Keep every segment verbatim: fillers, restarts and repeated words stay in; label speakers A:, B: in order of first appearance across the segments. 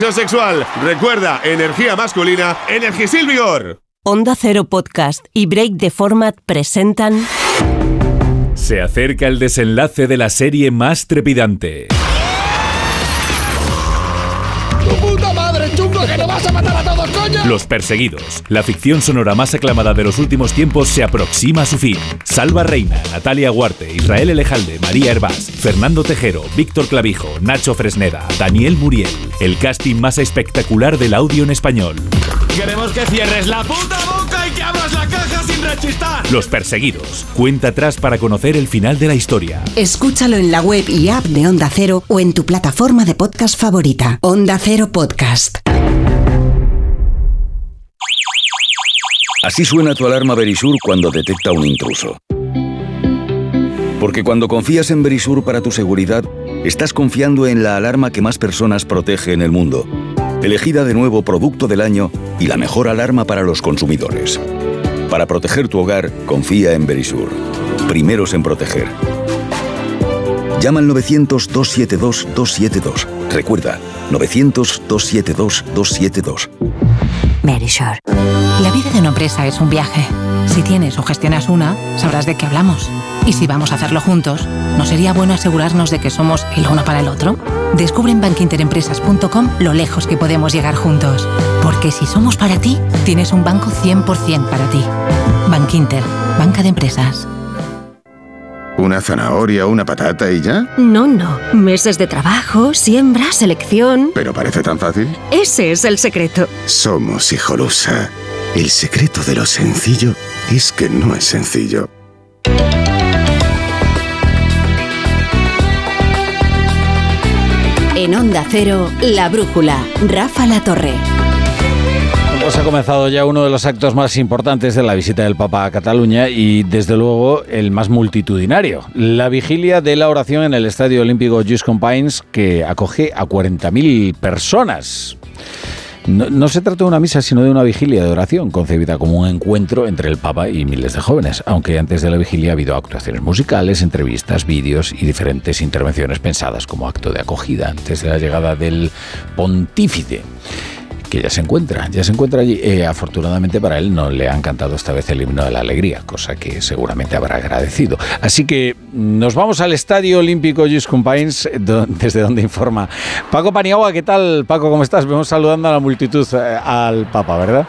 A: Sexual. Recuerda, energía masculina, Energisil Vigor.
B: Onda Cero Podcast y Break the Format presentan...
C: Se acerca el desenlace de la serie más trepidante.
D: ¡Tu puta madre, chungo, que no vas a matar a todos, coño!
C: Los Perseguidos. La ficción sonora más aclamada de los últimos tiempos se aproxima a su fin. Salva Reina, Natalia Guarte, Israel Elejalde, María Hervás, Fernando Tejero, Víctor Clavijo, Nacho Fresneda, Daniel Muriel. El casting más espectacular del audio en español.
E: Queremos que cierres la puta boca y que abras la caja sin rechistar.
C: Los Perseguidos. Cuenta atrás para conocer el final de la historia.
F: Escúchalo en la web y app de Onda Cero o en tu plataforma de podcast favorita. Onda Cero Podcast.
G: Así suena tu alarma Verisur cuando detecta un intruso. Porque cuando confías en Verisur para tu seguridad, estás confiando en la alarma que más personas protege en el mundo. Elegida de nuevo Producto del Año y la mejor alarma para los consumidores. Para proteger tu hogar, confía en Verisur. Primeros en proteger. Llama al novecientos, dos siete dos, dos siete dos. Recuerda, novecientos, dos siete dos, dos siete dos.
H: Verisur. La vida de una empresa es un viaje. Si tienes o gestionas una, sabrás de qué hablamos. Y si vamos a hacerlo juntos, ¿no sería bueno asegurarnos de que somos el uno para el otro? Descubre en bankinterempresas punto com lo lejos que podemos llegar juntos. Porque si somos para ti, tienes un banco cien por ciento para ti. Bankinter, banca de empresas.
I: ¿Una zanahoria, una patata y ya?
J: No, no. Meses de trabajo, siembra, selección...
I: ¿Pero parece tan fácil?
J: Ese es el secreto.
I: Somos Hijolusa. El secreto de lo sencillo es que no es sencillo.
F: En Onda Cero, La Brújula, Rafa La Torre.
K: Pues ha comenzado ya uno de los actos más importantes de la visita del Papa a Cataluña y, desde luego, el más multitudinario. La vigilia de la oración en el Estadio Olímpico Lluís Companys, que acoge a cuarenta mil personas. No, no se trata de una misa, sino de una vigilia de oración, concebida como un encuentro entre el Papa y miles de jóvenes, aunque antes de la vigilia ha habido actuaciones musicales, entrevistas, vídeos y diferentes intervenciones pensadas como acto de acogida antes de la llegada del pontífice, que ya se encuentra, ya se encuentra allí. Eh, afortunadamente para él no le han cantado esta vez el himno de la alegría, cosa que seguramente habrá agradecido. Así que nos vamos al Estadio Olímpico Lluís Companys, desde donde informa Paco Paniagua. ¿Qué tal, Paco? ¿Cómo estás? Vemos saludando a la multitud, eh, al Papa, ¿verdad?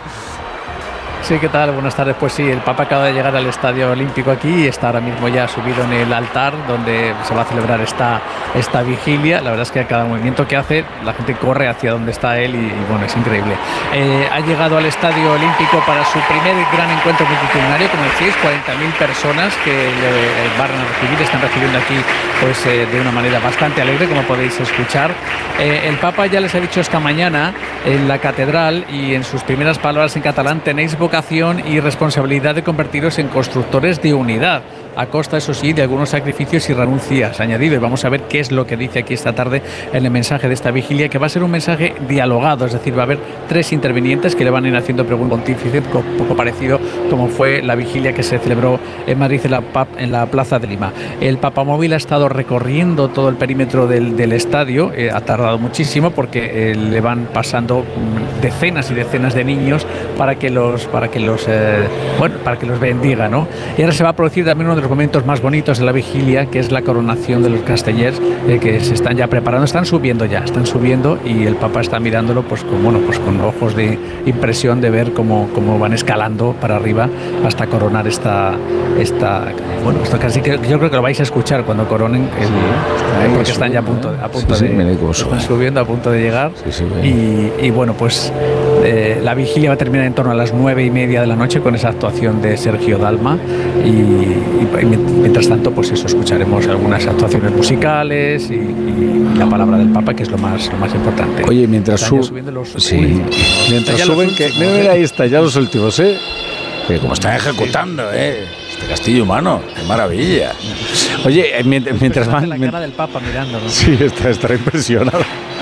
L: Sí, ¿qué tal? Buenas tardes. Pues sí, el Papa acaba de llegar al Estadio Olímpico aquí y está ahora mismo ya subido en el altar donde se va a celebrar esta, esta vigilia. La verdad es que a cada movimiento que hace, la gente corre hacia donde está él y, y bueno, es increíble. Eh, ha llegado al Estadio Olímpico para su primer gran encuentro multitudinario, como decís, cuarenta mil personas que le van a recibir, están recibiendo aquí pues eh, de una manera bastante alegre, como podéis escuchar. Eh, el Papa ya les ha dicho esta mañana en la catedral y en sus primeras palabras en catalán: tenéis vocación y responsabilidad de convertiros en constructores de unidad, a costa, eso sí, de algunos sacrificios y renuncias, añadido. Y vamos a ver qué es lo que dice aquí esta tarde en el mensaje de esta vigilia, que va a ser un mensaje dialogado, es decir, va a haber tres intervinientes que le van a ir haciendo preguntas pontífice, un poco parecido como fue la vigilia que se celebró en Madrid, en la, en la Plaza de Lima. El Papamóvil ha estado recorriendo todo el perímetro del, del estadio, eh, ha tardado muchísimo porque eh, le van pasando decenas y decenas de niños para que los para que los eh, bueno para que los bendiga, ¿no? Y ahora se va a producir también uno de los momentos más bonitos de la vigilia, que es la coronación de los castellers, eh, que se están ya preparando, están subiendo ya, están subiendo y el Papa está mirándolo pues con, bueno, pues con ojos de impresión de ver cómo, cómo van escalando para arriba hasta coronar esta, esta bueno, esto casi que yo creo que lo vais a escuchar cuando coronen, el, sí, porque están ya a punto, a punto sí, de sí, están subiendo, a punto de llegar sí, sí, y, y bueno, pues eh, la vigilia va a terminar en torno a las nueve y media de la noche con esa actuación de Sergio Dalma y, y Y mientras tanto, pues eso, escucharemos algunas actuaciones musicales y, y la palabra del Papa, que es lo más, lo más importante.
K: Oye, mientras, su... sí. mientras suben, que mira, ahí está, ya los últimos, ¿eh? Que como están ejecutando, ¿eh? Este castillo humano, qué maravilla. Oye, mientras van...
L: La cara del Papa mirando, ¿no?
K: Sí, está, está impresionado.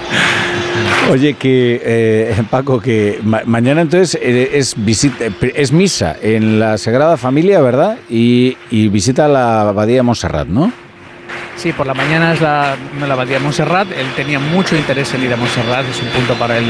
K: Oye, que eh, Paco, que ma- mañana entonces eh, es visita, es misa en la Sagrada Familia, ¿verdad? Y, y visita a la Abadía de Montserrat, ¿no?
L: Sí, por la mañana es la, la abadía de Montserrat. Él tenía mucho interés en ir a Montserrat, es un punto para él